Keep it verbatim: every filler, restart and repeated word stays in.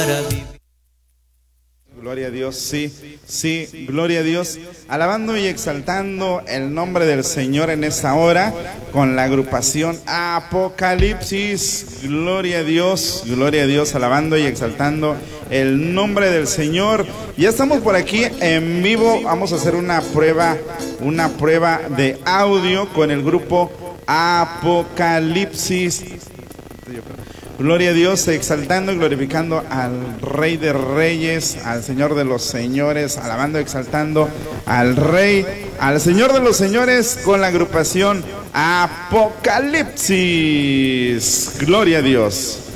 Gloria a Dios, sí, sí, gloria a Dios, alabando y exaltando el nombre del Señor en esta hora, con la agrupación Apocalipsis, gloria a Dios, gloria a Dios, alabando y exaltando el nombre del Señor. Ya estamos por aquí en vivo, vamos a hacer una prueba, una prueba de audio con el grupo Apocalipsis. Gloria a Dios, exaltando y glorificando al Rey de Reyes, al Señor de los Señores, alabando y exaltando al Rey, al Señor de los Señores con la agrupación Apocalipsis. Gloria a Dios.